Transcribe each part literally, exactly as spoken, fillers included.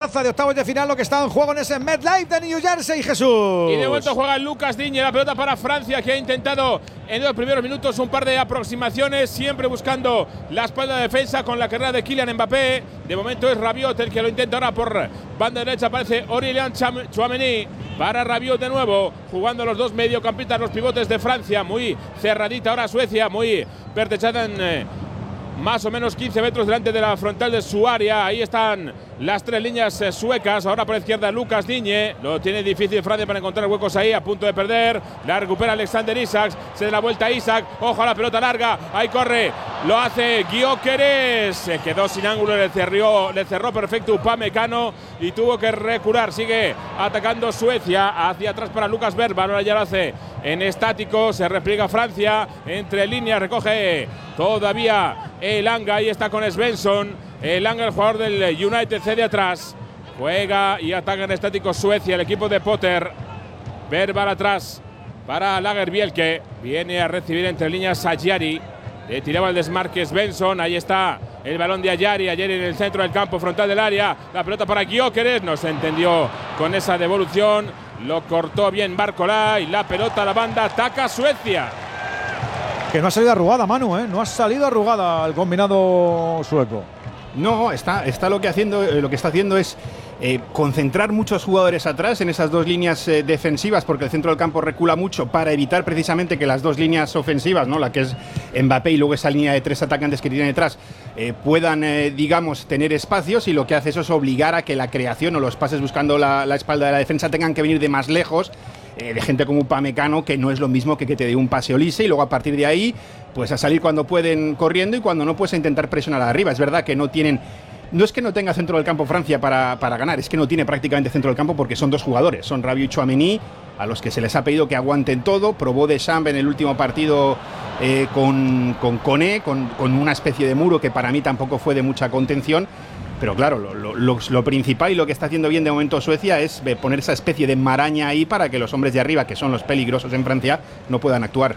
partidaza de octavos de final lo que está en juego en ese MetLife de New Jersey, Jesús. Y de momento juega Lucas Digne, la pelota para Francia, que ha intentado en los primeros minutos un par de aproximaciones, siempre buscando la espalda de defensa con la carrera de Kylian Mbappé. De momento es Rabiot el que lo intenta ahora por banda derecha, aparece Aurélien Tchouaméni para Rabiot de nuevo, jugando los dos mediocampistas, los pivotes de Francia, muy cerradita ahora Suecia, muy pertrechada en eh, más o menos quince metros delante de la frontal de su área. Ahí están las tres líneas eh, suecas. Ahora por la izquierda Lucas Digne. Lo tiene difícil Francia para encontrar huecos ahí. A punto de perder. La recupera Alexander Isak. Se da la vuelta a Isak. Ojo a la pelota larga. Ahí corre. Lo hace Gyökeres. Se quedó sin ángulo. Le cerró, le cerró perfecto Upamecano. Y tuvo que recular. Sigue atacando Suecia. Hacia atrás para Lucas Bergvall. Ahora ya lo hace en estático. Se repliega Francia. Entre líneas. Recoge todavía Elanga. Ahí está con Svensson. Elanga, el jugador del United, cede atrás. Juega y ataca en estático Suecia, el equipo de Potter. Bergvall atrás para Lagerbielke. Viene a recibir entre líneas a Ajari. Le tiraba el desmarque Svensson. Ahí está el balón de Ajari. Ajari en el centro del campo, frontal del área. La pelota para Gyökeres. No se entendió con esa devolución. Lo cortó bien Barcola. Y la pelota a la banda. Ataca Suecia. Que no ha salido arrugada, Manu, ¿eh? No ha salido arrugada el combinado sueco. No, está, está lo que haciendo, eh, lo que está haciendo es eh, concentrar muchos jugadores atrás en esas dos líneas eh, defensivas, porque el centro del campo recula mucho para evitar precisamente que las dos líneas ofensivas, ¿no?, la que es Mbappé y luego esa línea de tres atacantes que tiene detrás, eh, puedan, eh, digamos, tener espacios, y lo que hace eso es obligar a que la creación o los pases buscando la, la espalda de la defensa tengan que venir de más lejos. Eh, de gente como Upamecano, que no es lo mismo que que te dé un pase Olise, y luego a partir de ahí pues a salir cuando pueden corriendo, y cuando no, pues a intentar presionar arriba. Es verdad que no tienen, no es que no tenga centro del campo Francia para, para ganar, es que no tiene prácticamente centro del campo, porque son dos jugadores, son Rabiot y Tchouaméni, a los que se les ha pedido que aguanten todo. Probó Deschamps en el último partido eh, con, con Koné, con, con una especie de muro que para mí tampoco fue de mucha contención. Pero claro, lo, lo, lo, lo principal y lo que está haciendo bien de momento Suecia es poner esa especie de maraña ahí para que los hombres de arriba, que son los peligrosos en Francia, no puedan actuar.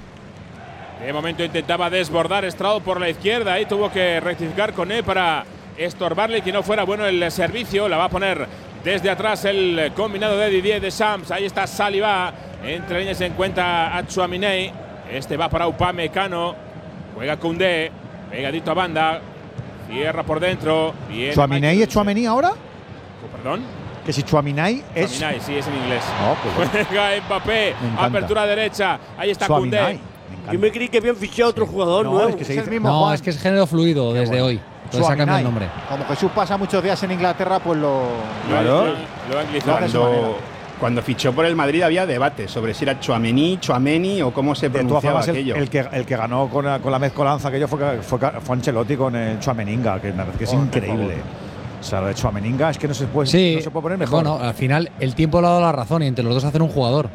De momento intentaba desbordar Estrado por la izquierda y tuvo que rectificar con él para estorbarle y que no fuera bueno el servicio. La va a poner desde atrás el combinado de Didier Deschamps. Ahí está Saliba. Entre líneas se encuentra a Tchouaméni. Este va para Upamecano. Juega Koundé. Pegadito a banda. Cierra por dentro. ¿Tchouaméni es Tchouaméni ahora? Oh, ¿Perdón? Que si Tchouaméni es… Tchouaméni, sí, es en inglés. No, pues bueno. Juega Mbappé. Apertura derecha. Ahí está Koundé. Yo me creí que habían fichado otro jugador no, nuevo. Es que se dice el mismo, no, Juan. es que es género fluido desde bueno. hoy. Entonces ha cambiado el nombre. Como Jesús pasa muchos días en Inglaterra, pues lo… Claro. Lo, lo anglizado. Cuando, cuando fichó por el Madrid había debate sobre si era Tchouaméni, Tchouaméni o cómo se pronunciaba el, aquello. El que, el que ganó con la, con la mezcolanza aquello fue, fue, fue Ancelotti con el Tchouaméninga, que me parece que es oh, increíble. O sea, lo de Tchouaméninga es que no se puede, sí, no se puede poner mejor. Bueno, al final el tiempo le ha dado la razón y entre los dos hacen un jugador.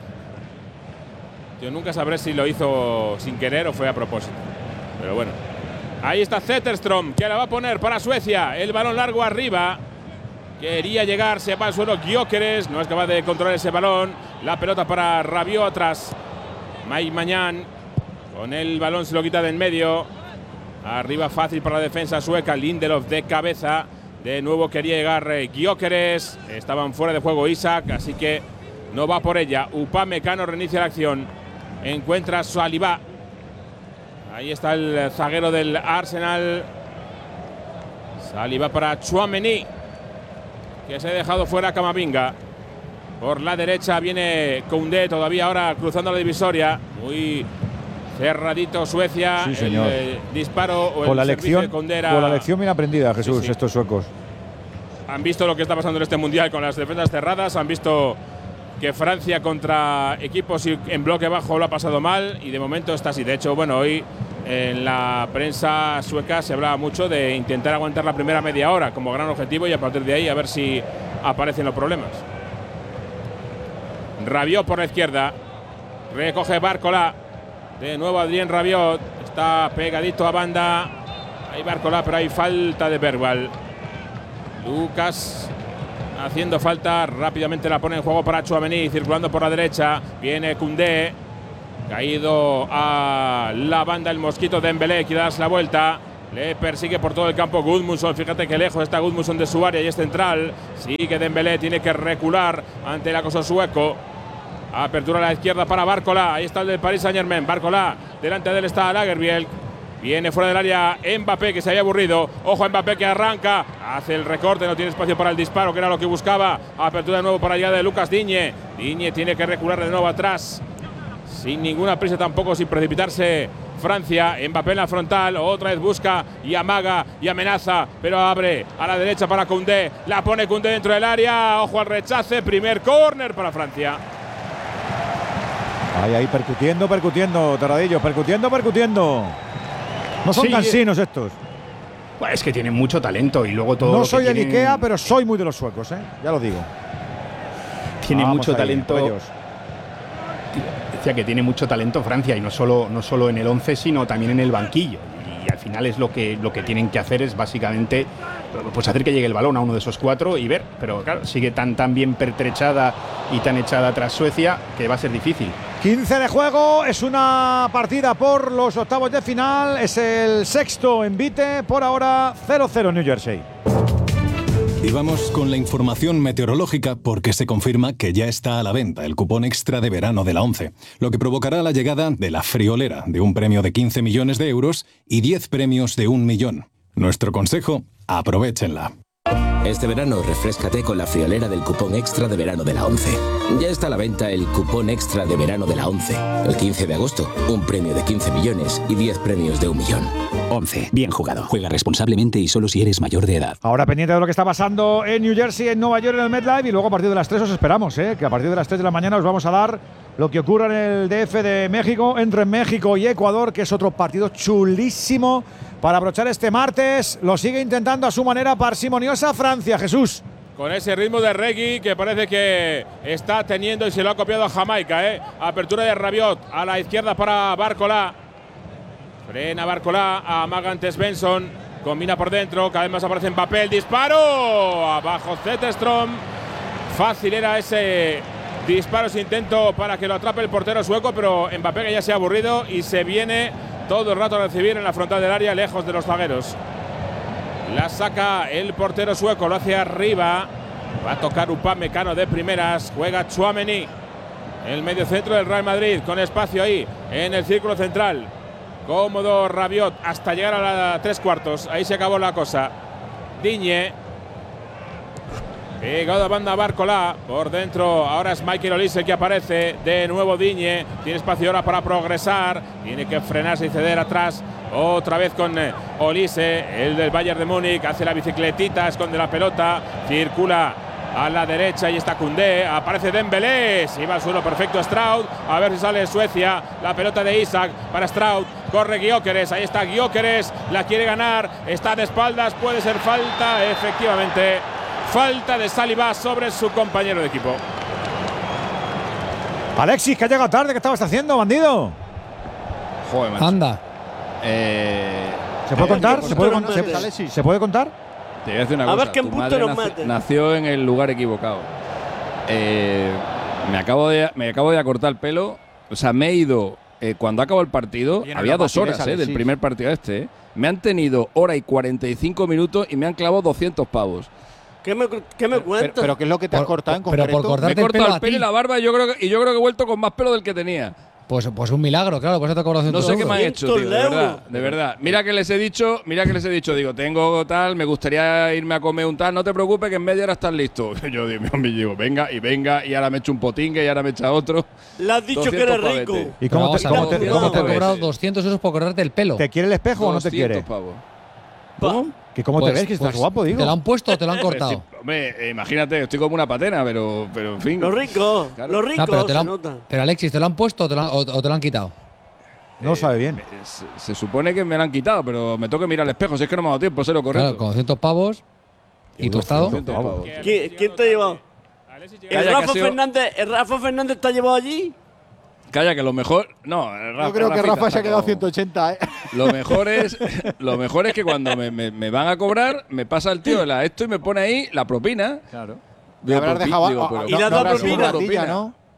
Yo nunca sabré si lo hizo sin querer o fue a propósito. Pero bueno. Ahí está Zetterström, que la va a poner para Suecia. El balón largo arriba. Quería llegar, se va al suelo Gyökeres. No es capaz de controlar ese balón. La pelota para Rabiot atrás. Mike Mañán. Con el balón se lo quita de en medio. Arriba fácil para la defensa sueca. Lindelof de cabeza. De nuevo quería llegar eh, Gyökeres. Estaban fuera de juego Isak, así que no va por ella. Upamecano reinicia la acción. Encuentra a Saliba. Ahí está el zaguero del Arsenal. Saliba para Tchouaméni, que se ha dejado fuera a Camavinga. Por la derecha viene Koundé, todavía ahora cruzando la divisoria. Muy cerradito Suecia. Sí, señor. El eh, disparo o con el la servicio lección, de Koundé era… con la lección bien aprendida, Jesús, sí, sí. estos suecos. Han visto lo que está pasando en este mundial con las defensas cerradas. Han visto que Francia contra equipos en bloque bajo lo ha pasado mal y de momento está así. De hecho, bueno, hoy en la prensa sueca se hablaba mucho de intentar aguantar la primera media hora como gran objetivo y a partir de ahí a ver si aparecen los problemas. Rabiot por la izquierda. Recoge Barcola. De nuevo Adrien Rabiot. Está pegadito a banda. Hay Barcola, pero hay falta de Bergvall. Lucas haciendo falta, rápidamente la pone en juego para Tchouaméni, circulando por la derecha, viene Koundé, caído a la banda el mosquito de Dembélé, quiere darse la vuelta, Le persigue por todo el campo Gudmundsson. Fíjate que lejos está Gudmundsson de su área y es central. Sigue Dembélé, tiene que recular ante el acoso sueco. Apertura a la izquierda para Barcola. Ahí está el del Paris Saint-Germain. Barcola, delante de él está Lagerbielke. Viene fuera del área Mbappé, que se había aburrido. Ojo a Mbappé, que arranca. Hace el recorte, no tiene espacio para el disparo, que era lo que buscaba. Apertura de nuevo para la llegada de Lucas Digne. Digne tiene que recular de nuevo atrás. Sin ninguna prisa tampoco, sin precipitarse Francia. Mbappé en la frontal. Otra vez busca y amaga y amenaza. Pero abre a la derecha para Koundé. La pone Koundé dentro del área. Ojo al rechace. Primer córner para Francia. Ahí, ahí, percutiendo, percutiendo, Terradillo. Percutiendo, percutiendo. No son sí, cansinos estos. Pues es que tienen mucho talento y luego todo. No lo soy que el tienen, Ikea, pero soy muy de los suecos, ¿eh? Ya lo digo. Tiene Vamos mucho ahí, talento. ellos. Decía que tiene mucho talento Francia y no solo, no solo en el once, sino también en el banquillo. Y al final es lo que, lo que tienen que hacer es básicamente pues hacer que llegue el balón a uno de esos cuatro y ver. Pero claro, sigue tan, tan bien pertrechada y tan echada tras Suecia que va a ser difícil. quince de juego, es una partida por los octavos de final, es el sexto envite, por ahora cero cero New Jersey. Y vamos con la información meteorológica porque se confirma que ya está a la venta el cupón extra de verano de la ONCE, lo que provocará la llegada de la friolera de un premio de quince millones de euros y diez premios de un millón. Nuestro consejo, aprovéchenla. Este verano refréscate con la friolera del cupón extra de verano de la ONCE. Ya está a la venta el cupón extra de verano de la ONCE. El quince de agosto, un premio de quince millones y diez premios de un millón. ONCE, bien jugado. Juega responsablemente y solo si eres mayor de edad. Ahora pendiente de lo que está pasando en New Jersey, en Nueva York, en el MetLife, y luego a partir de las tres os esperamos, ¿eh? Que a partir de las tres de la mañana os vamos a dar lo que ocurra en el D F de México, entre México y Ecuador, que es otro partido chulísimo para abrochar este martes. Lo sigue intentando a su manera parsimoniosa Francia, Jesús. Con ese ritmo de reggae que parece que está teniendo y se lo ha copiado a Jamaica, ¿eh? Apertura de Rabiot a la izquierda para Barcola. Frena Barcola, amaga antes Benson. Combina por dentro, cada vez más aparece Mbappé. El disparo, abajo Zetterström. Fácil era ese disparo, ese intento para que lo atrape el portero sueco, pero Mbappé que ya se ha aburrido y se viene todo el rato a recibir en la frontal del área, lejos de los zagueros. La saca el portero sueco, lo hace arriba. Va a tocar Upamecano de primeras. Juega Tchouaméni, el medio centro del Real Madrid, con espacio ahí en el círculo central. Cómodo Rabiot hasta llegar a la tres cuartos. Ahí se acabó la cosa. Digne. Pegado a banda Barcola. Por dentro ahora es Michael Olise el que aparece. De nuevo Digne. Tiene espacio ahora para progresar. Tiene que frenarse y ceder atrás. Otra vez con Olise, el del Bayern de Múnich. Hace la bicicletita, esconde la pelota. Circula a la derecha y está Koundé. Aparece Dembélé. Se iba al suelo perfecto Straud. A ver si sale Suecia. La pelota de Isak para Straud. Corre Gyökeres. Ahí está Gyökeres. La quiere ganar. Está de espaldas. Puede ser falta. Efectivamente. Falta de Saliba sobre su compañero de equipo. Alexis, que ha llegado tarde. ¿Qué estabas haciendo, bandido? Joder, macho. Anda. Eh, ¿Se puede contar? ¿Se puede, con- Alexis. se- Alexis. ¿Se puede contar? Te voy a decir una A cosa. ver qué tu embuste madre nos nace- mete. nació en el lugar equivocado. Eh, me, acabo de, me acabo de acortar el pelo. O sea, me he ido. Eh, cuando acabó el partido, Oye, no había lo dos vaciles, horas eh, del Alexis. primer partido este. Eh. Me han tenido hora y cuarenta y cinco minutos y me han clavado doscientos pavos. ¿Qué me, qué me Pero, cuentas? pero ¿qué es lo que te has Por- cortado en pero por concreto? cortar- Me he Darte el cortado pelo el a pelo y ti. la barba y yo, creo que, y yo creo que he vuelto con más pelo del que tenía. Pues, pues un milagro, claro, por eso te ha cobrado No cientos sé qué me han euros. hecho, tío, de cientos de verdad, euros. de verdad. Mira que les he dicho, mira que les he dicho, digo, tengo tal, me gustaría irme a comer un tal, no te preocupes que en media hora estás listo. Yo digo, me digo, venga y venga, y ahora me echo un potingue y ahora me echa otro. Le has dicho que eres doscientos rico. pavetes. ¿Y Pero cómo vamos te, a cómo ver, te- doscientos ¿cómo te ha pavetes. cobrado doscientos euros por cortarte el pelo? te quiere el espejo o no te doscientos quiere? pavos. ¿Cómo? ¿Que cómo Pues- te ves? Que estás pues, guapo, digo. ¿Te lo han puesto o te lo han Sí, cortado? hombre, eh, imagínate, estoy como una patena, pero, pero en fin. Los ricos, Claro. los No, ricos pero, te lo se han- nota. pero Alexis, ¿te lo han puesto o te lo han, o- o te lo han quitado? No lo sabe bien. Eh, Se, se supone que me lo han quitado, pero me toca mirar al espejo, si es que no me ha dado tiempo, sé lo correcto. Claro, con doscientos pavos. ¿Y tu estado? doscientos pavos. ¿Quién, quién te ha llevado? Alexis ¿El llega- Calla, que Rafa, ha sido- Fernández, ¿El Rafa Fernández te ha llevado allí? Calla, que lo mejor. No, Rafa, Yo creo que Rafita Rafa se está ha quedado como- ciento ochenta, ¿eh? Lo mejor es, lo mejor es que cuando me, me- me van a cobrar, me pasa el tío de la esto y me pone ahí la propina. Claro. Digo, habrás propi- dejado- digo, ah, pero- ah, Y le has no dado habrás sido propina. una ratilla, ¿no?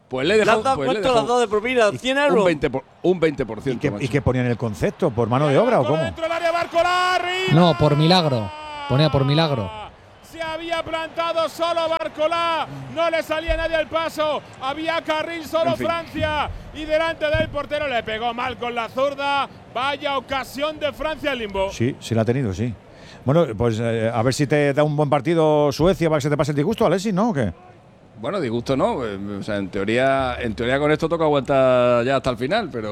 Pues le he ¿Le has dejado. dado Pues le he cuánto le has dejado dado de propina? ¿cien euros? un veinte por, un veinte por ¿Y ciento. qué, macho. ¿Y qué ponían el concepto? ¿Por mano de obra o cómo? Dentro del área, Barcola, arriba. No, por milagro. Ponía por milagro. Se había plantado solo Barcola, no le salía nadie al paso, había carril solo En fin. Francia y delante del portero le pegó mal con la zurda. Vaya ocasión de Francia en limbo. Sí, sí la ha tenido, sí. Bueno, pues eh, a ver si te da un buen partido Suecia para que se te pase el disgusto, Alexis, ¿no? ¿O qué? Bueno, disgusto no. eh, O sea, en teoría, en teoría con esto toca aguantar ya hasta el final, pero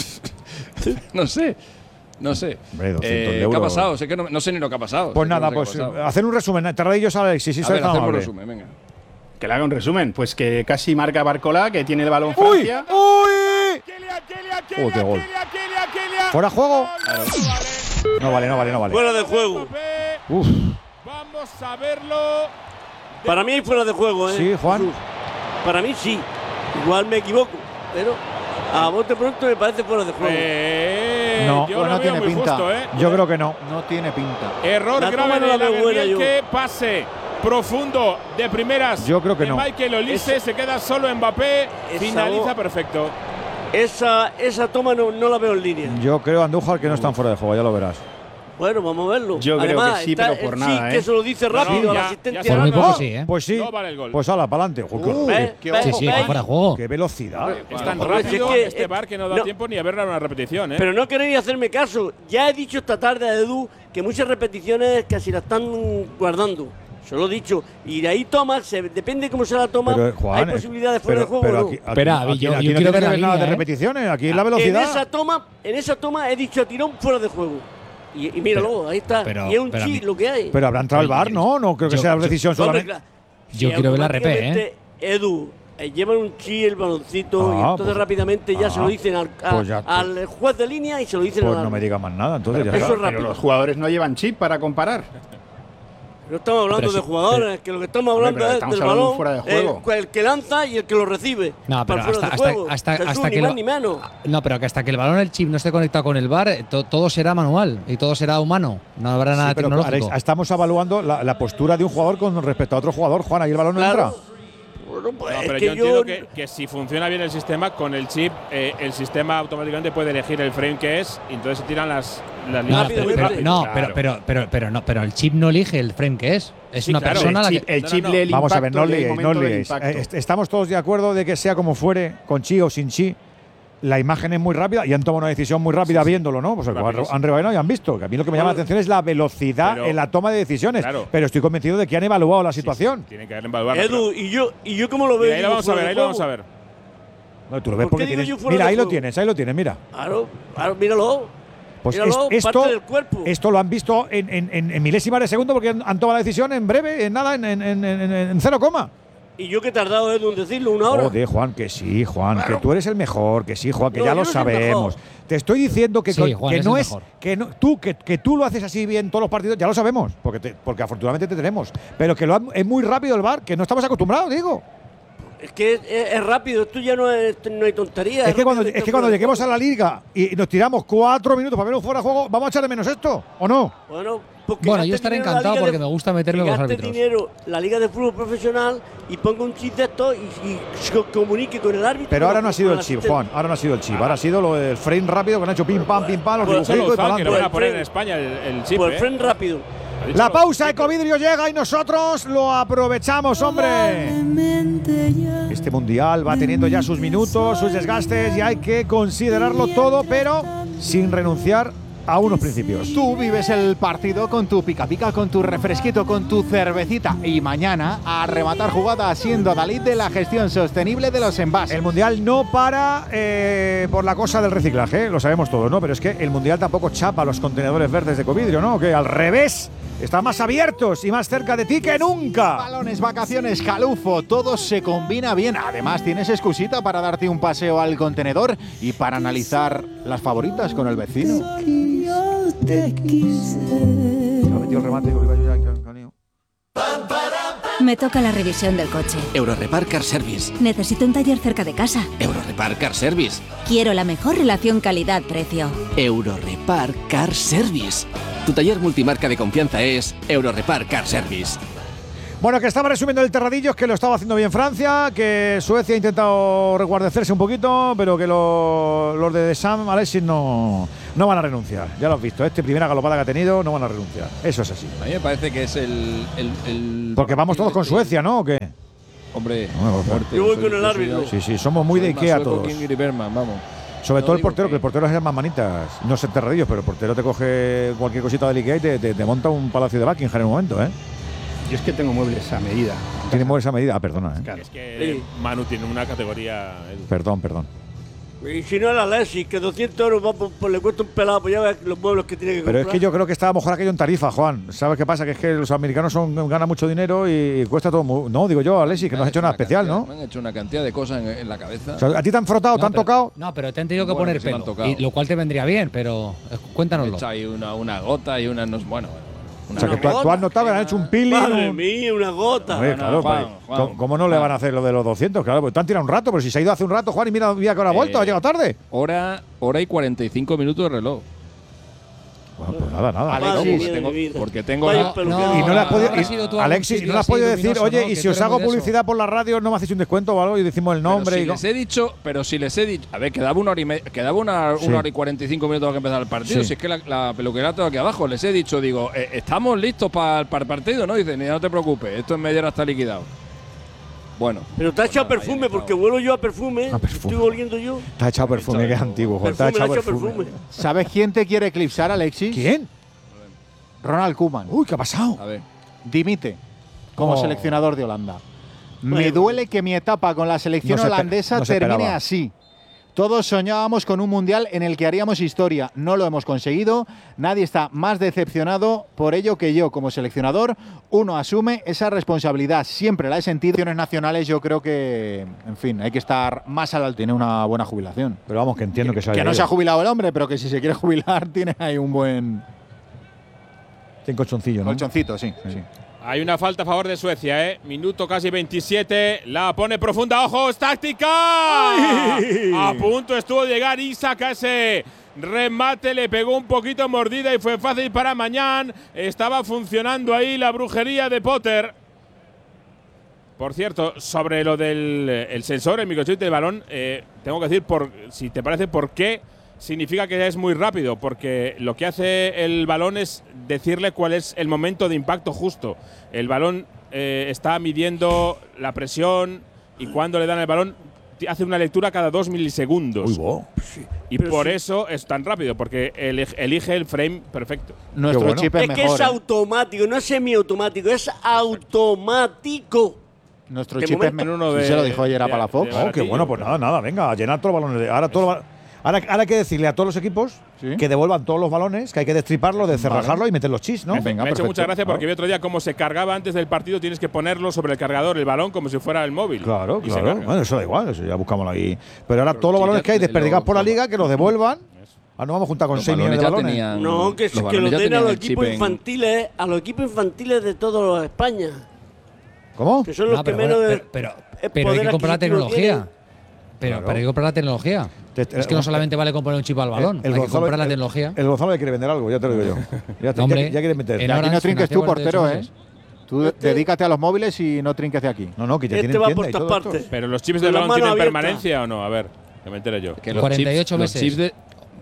no sé. No sé. Hombre, doscientos Eh, ¿Qué euros. ha pasado? Sé que no, no sé ni lo que ha pasado. Pues Sé que nada, no sé pues qué ha pasado. eh, hacer un resumen. Tardillos a Alexis, sí, A soy ver, tan hacemos un amable. resumen, venga. Que le haga un resumen. Pues que casi marca Barcola, que tiene el balón ¡Uy! Francia. ¡Uy! Kylian, Kylian, Oh, qué Kylian, gol. Kylian, Kylian, Kylian. ¿Fuera juego? Gol, no vale. No vale, no vale, no vale. Fuera de juego. Mbappé. Uf. Vamos a verlo. Para mí fuera de juego, ¿eh? Sí, Juan. Jesús. Para mí sí. Igual me equivoco, pero a bote pronto me parece fuera de juego. Eh, No, yo pues lo no veo tiene muy pinta. justo, ¿eh? Yo creo que no. No tiene pinta. Error La grave toma no de la veo buena yo. que pase profundo de primeras. Yo creo que de no. Michael Olise, Esa- se queda solo Mbappé, esa finaliza bo- perfecto. Esa, esa toma no, no la veo en línea. Yo creo, Andújar, que no están fuera de juego, ya lo verás. Bueno, vamos a verlo. Yo creo Además, que sí, está pero por el nada, Chic, ¿eh? que se lo dice No, rápido no, al ya- asistente. ya se Por muy no, poco no. sí, ¿eh? Pues sí. No vale el gol. Pues ala, para adelante. ¿Ves? qué ¿Ves? Sí, sí, ¿Ves? fuera de juego. Qué velocidad. Es tan Hombre, rápido si es que- este bar que no da no. tiempo ni a verla en una repetición, ¿eh? Pero no queréis hacerme caso. Ya he dicho esta tarde a Edu que muchas repeticiones casi la están guardando. Se lo he dicho. Y de ahí toma, se, depende cómo se la toma, Pero, Juan, hay posibilidades fuera pero, de juego pero o no. aquí, aquí- Espera, aquí- yo- aquí yo no quiero tiene ver que la nada de línea, ¿eh? repeticiones, aquí es la En velocidad. esa toma, en esa toma he dicho a tirón fuera de juego. Y, y míralo, ahí está. pero- y es un pero a chi mí- lo que hay. Pero habrá entrado el Oye, bar, ¿no? No creo que yo- sea yo- decisión No, hombre, solamente. claro. Yo Si quiero ver la R P, ¿eh? automáticamente, Edu, eh, llevan un chi el baloncito y Ah, entonces pues- rápidamente ya se ah, lo dicen al, a- pues ya, pues- al juez de línea y se lo dicen Pues al no me árbitro. digas más nada, entonces ya Eso está. es rápido. Pero los jugadores no llevan chip para comparar. No estamos hablando Pero de sí, jugadores, que lo que estamos Hombre, hablando pero es estamos del hablando balón, fuera de juego. el, el que lanza y el que lo recibe. No, pero para fuera hasta, de hasta, juego. hasta, Jesús, hasta ni que más lo- ni menos. No, pero que hasta que el balón, el chip no esté conectado con el bar, to- todo será manual y todo será humano. No habrá nada Sí, pero tecnológico. Alex, estamos evaluando la, la postura de un jugador con respecto a otro jugador. Juan, ahí el balón no Claro. entra. Bueno, pues No, es pero que yo entiendo que, que si funciona bien el sistema, con el chip, eh, el sistema automáticamente puede elegir el frame que es y entonces se tiran las, las No, líneas. pero, muy pero- rápido. no, Claro. pero, pero, pero, pero no, pero el chip no elige el frame que es. Es Sí, una claro, persona el la chip, que. el No, chip no, no. lee el Vamos a ver, impacto, no lee el liéis, no momento del liéis. impacto. Eh, est- estamos todos de acuerdo de que sea como fuere, con chi o sin chi, la imagen es muy rápida y han tomado una decisión muy rápida viéndolo, ¿no? Pues el Rápido, sí. han rebanado y han visto. Que a mí lo que me llama la Bueno, atención es la velocidad pero- en la toma de decisiones. Claro. Pero estoy convencido de que han evaluado la situación. Tienen que haber evaluado. Edu, y yo, y yo cómo lo veo. Mira, ahí lo digo, vamos a fuera ver, de ahí lo vamos a juego. ver. No, tú lo ves ¿Por porque qué digo tienes. yo fuera Mira, de ahí lo juego? tienes, ahí lo tienes, mira. Claro, claro, míralo. Pues Míralo, es- parte esto, del cuerpo. esto lo han visto en, en, en- en milésimas de segundo porque han, han tomado la decisión en breve, en nada, en, en, en, en- en cero coma. Y yo que he tardado, Edu, en decirlo, una hora. Joder, Juan, que sí, Juan, que tú eres el mejor, que sí, Juan, que No, ya yo lo no soy el sabemos. mejor. Te estoy diciendo que, Sí, con- Juan, que es no el es mejor. que no, tú que, que tú lo haces así bien todos los partidos, ya lo sabemos, porque te- porque afortunadamente te tenemos, pero que lo han- es muy rápido el bar, que no estamos acostumbrados, digo. Es que es, es- es rápido, esto ya no, es, no hay tontería. Es que cuando rápido, es que cuando fuera de lleguemos a juego. la liga y nos tiramos cuatro minutos para ver un fuera de juego, vamos a echar de menos esto, ¿o no? Bueno, pues que Bueno, gaste yo estaré dinero en la encantado liga porque de- me gusta meterme que con los gaste árbitros. dinero la liga de fútbol profesional y ponga un chip de esto y, y se comunique con el árbitro. Pero ahora con- no ha sido con el chip, asistente. Juan, ahora no ha sido el chip, ahora ha sido lo del frame rápido que han hecho pim pam pim pam, los Pues dibujicos Solo y para Uzal, que lo van a adelante. poner en Frame. España el, el chip. Por el ¿eh? frame rápido. Ha dicho La lo- pausa, Ecovidrio llega y nosotros lo aprovechamos, hombre. Este mundial va teniendo ya sus minutos, sus desgastes y hay que considerarlo todo, pero sin renunciar a unos principios. Tú vives el partido con tu pica pica, con tu refresquito, con tu cervecita y mañana a rematar jugada siendo Dalit de la gestión sostenible de los envases. El mundial no para eh, por la cosa del reciclaje, lo sabemos todos, ¿no? Pero es que el mundial tampoco chapa los contenedores verdes de Ecovidrio, ¿no? Que al revés, están más abiertos y más cerca de ti que nunca. Balones, vacaciones, calufo, todo se combina bien. Además, tienes excusita para darte un paseo al contenedor y para analizar las favoritas con el vecino. Ha metido el remate, digo, iba yo ya con- con lío. Me toca la revisión del coche. Eurorepar Car Service. Necesito un taller cerca de casa. Eurorepar Car Service. Quiero la mejor relación calidad-precio. Eurorepar Car Service. Tu taller multimarca de confianza es Eurorepar Car Service. Bueno, que estaba resumiendo el Terradillos, que lo estaba haciendo bien Francia, que Suecia ha intentado reguardecerse un poquito, pero que lo, los de Sam Alexis no, no van a renunciar. Ya lo has visto, este primera galopada que ha tenido, no van a renunciar. Eso es así. A mí me parece que es el. el, el Porque vamos todos con Suecia, ¿no? ¿O qué? Hombre, no, fuerte, yo voy soy, con el soy, árbitro. Sí, sí, somos muy de Ikea todos. Berman, vamos. Sobre no todo el digo portero, que... que el portero es más manitas. No sé Terradillos, pero el portero te coge cualquier cosita del Ikea y te, te, te monta un palacio de Buckingham en un momento, ¿eh? Yo es que tengo muebles a medida. Tiene muebles a medida. Ah, perdona, ¿eh? Claro. Es que sí. Manu tiene una categoría. Edu. Perdón, perdón. Y si no, el Alexis, que doscientos euros va por, por, le cuesta un pelado, pues ya ves los muebles que tiene que Pero comprar. es que yo creo que está mejor aquello en tarifa, Juan. ¿Sabes qué pasa? Que es que los americanos son, ganan mucho dinero y cuesta todo. Muy, no, digo yo, Alexis, que no has hecho nada especial, cantidad, ¿no? Me han hecho una cantidad de cosas en, en la cabeza. O sea, ¿a ti te han frotado, No, te han pero, tocado? No, pero te han tenido que Bueno, poner que sí me han pelo. tocado. Y lo cual te vendría bien, pero eh, cuéntanoslo. Me he echado ahí una, una gota y una. No, bueno, O sea, que tú, tú has notado que le han hecho un peeling. Madre un... mía, una gota. Oye, No, claro, Juan, pues, Juan, ¿cómo, ¿cómo no le van a hacer lo de los doscientos? Claro, pues te han tirado un rato, pero si se ha ido hace un rato, Juan, y mira, mira que ahora ha vuelto, Eh, ha llegado tarde. Hora, hora y cuarenta y cinco minutos de reloj. Bueno, pues nada, nada. Madre Alexis, mía de tengo- mi vida. porque tengo Vaya la- peluquero. Y no le has podido, habrá y- sido tú Alexis, algún ¿no le has sitio podido así decir, luminoso, oye, ¿no? y Que si tú os eres hago muy de eso. publicidad por la radio, no me hacéis un descuento o algo y decimos el nombre? Pero y si co- les he dicho, pero si les he dicho, a ver, quedaba una hora y me- quedaba una, Sí. una hora y cuarenta y cinco minutos para que empezara el partido. Sí. Si es que la, la peluquería tengo aquí abajo, les he dicho, digo, eh, estamos listos para el partido, ¿no? Dicen, no te preocupes, esto en media hora está liquidado. Bueno. Pero te ha pues echado nada, ahí perfume, han porque estado. huelo yo a perfume. A perfume. Estoy oliendo yo. Te has echado perfume, que es antiguo, Juan. Te has Perfume, echado le ha echado perfume. perfume. ¿Sabes quién te quiere eclipsar, Alexis? ¿Quién? Ronald Koeman. Uy, ¿qué ha pasado? A ver. Dimite como Oh. seleccionador de Holanda. Me Bueno. duele que mi etapa con la selección No se espe- holandesa no se termine esperaba. así. Todos soñábamos con un mundial en el que haríamos historia. No lo hemos conseguido. Nadie está más decepcionado por ello que yo. Como seleccionador, uno asume esa responsabilidad. Siempre la he sentido. En nacionales yo creo que, en fin, hay que estar más al alto. Tiene una buena jubilación. Pero vamos, que entiendo que se Que haya no se ha ido. jubilado el hombre, pero que si se quiere jubilar tiene ahí un buen Tiene colchoncillo, ¿no? colchoncito, sí. sí. Hay una falta a favor de Suecia, ¿eh? Minuto casi veintisiete. La pone profunda. ¡Ojo! ¡Es táctica! A punto estuvo de llegar Isaac a ese remate. Le pegó un poquito mordida y fue fácil para Mañán. Estaba funcionando ahí la brujería de Potter. Por cierto, sobre lo del el sensor, el microchip del balón, eh, tengo que decir, por, si te parece, por qué significa que es muy rápido. Porque lo que hace el balón es decirle cuál es el momento de impacto justo. El balón eh, está midiendo la presión y cuando le dan el balón hace una lectura cada dos milisegundos. Uy, wow. Y Pero por sí. eso es tan rápido, porque elige, elige el frame perfecto. Nuestro bueno. chip es, Es que mejor. es ¿eh? automático, no es semiautomático, es automático. Nuestro de chip es momento- mejor. Uno de- se lo dijo ayer a de- Palafox. de- Oh, qué baratillo, bueno, pues pero- nada, nada, venga, a llenar todos los balones. de- Ahora, todo lo ba- ahora, ahora hay que decirle a todos los equipos Sí. que devuelvan todos los balones, que hay que destriparlo, descerrajarlo y meter los chis, ¿no? Me, Venga, me ha hecho perfecto. mucha gracia porque Claro. vi otro día cómo se cargaba antes del partido. Tienes que ponerlo sobre el cargador, el balón, como si fuera el móvil. Claro, Y se claro. carga. Bueno, eso da igual, eso ya buscamos ahí. Pero ahora todos los sí, balones ya que hay te- desperdigados lo- por la lo- liga, que los devuelvan. Ah, no vamos a juntar con Los seis millones balones de ya balones. tenían- No, que, los que balones lo ya den a tenían los el chip equipos en- infantiles, a los equipos infantiles de toda España, ¿Cómo? que son los No, que pero, menos bueno, de- pero, pero, eh, pero hay poder que comprar la adquisitivo tecnología. tienen. Pero, Claro. pero hay que comprar la tecnología. Te- te- es que no solamente vale comprar un chip al balón, hay que Gonzalo- comprar la el- tecnología. El Gonzalo le quiere vender algo, ya te lo digo yo. Ya, te- Hombre, ya, ya quiere meter. en Aquí Orange, no trinques tú, financiamos portero, ¿eh? derechos Tú Este- dedícate a los móviles y no trinques de aquí. No, no, que ya Este tienen va tienda por y todas todo esto. partes. Pero los chips Con del la balón mano tienen abierta. permanencia o no? A ver, que me entere yo. Que los cuarenta y ocho chips, meses. Los chips, de,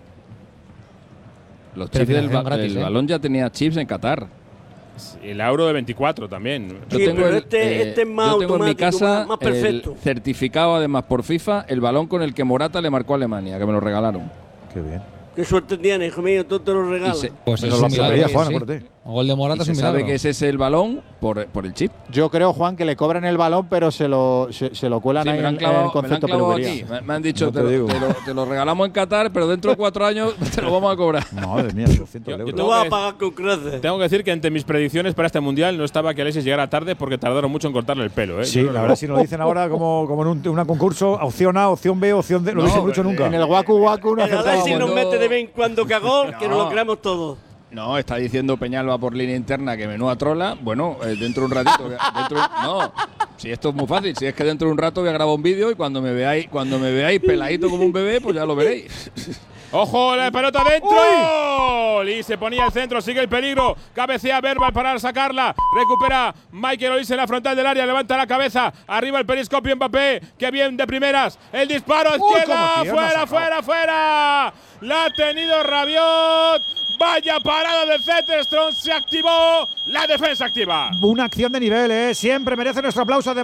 los Pero chips del, financiación ba- gratis, del ¿eh? balón ya tenía chips en Qatar. El Euro de veinticuatro también. Yo Sí, tengo pero el, este- eh, este es más yo tengo en mi automático, casa más- más el perfecto. certificado además por FIFA, el balón con el que Morata le marcó a Alemania, que me lo regalaron. Qué bien. Qué suerte tienes, hijo mío, tú te lo regalas. Y se- Pues Pero es lo un milagro. sabía, sí, Juan, sí. acuérdate. Un gol de Morata Y es un se sabe milagro. que ese es el balón por, por el chip. Yo creo, Juan, que le cobran el balón, pero se lo, se, se lo cuelan Sí, ahí me lo han en, en clavado, el me lo han concepto clavado peluquería. aquí. Me, me han dicho, No te, te lo, digo. te lo- te lo regalamos en Qatar, pero dentro de cuatro años te lo vamos a cobrar. Madre mía, doscientos Yo- yo euros. Tú tengo vas que- a pagar con creces. Tengo que decir que entre mis predicciones para este mundial no estaba que Alexis llegara tarde porque tardaron mucho en cortarle el pelo. ¿eh? Sí, Yo- la verdad, si nos lo dicen ahora como, como en un una concurso, opción A, opción B, opción D, no, No, dicen mucho pero nunca. En el Waku Waku no El acertaba Alexis nos bueno. cuando- mete de vez en cuando cagón, que nos No. lo creamos todos. No, está diciendo Peñalba por línea interna que menúa trola. Bueno, eh, dentro de un ratito. voy a- dentro- no, si esto es muy fácil. Si es que dentro de un rato voy a grabar un vídeo y cuando me veáis, cuando me veáis peladito como un bebé, pues ya lo veréis. Ojo, la pelota dentro. Y se ponía el centro, sigue el peligro. Cabecea Verbal para sacarla. Recupera Michael Olise en la frontal del área. Levanta la cabeza. Arriba el periscopio Mbappé. Que bien de primeras. El disparo a izquierda. Uy, fuera, fuera, fuera. La ha tenido Rabiot. Vaya parada de Zetterstrom. Se activó la defensa activa. Una acción de nivel, ¿eh? Siempre merece nuestro aplauso.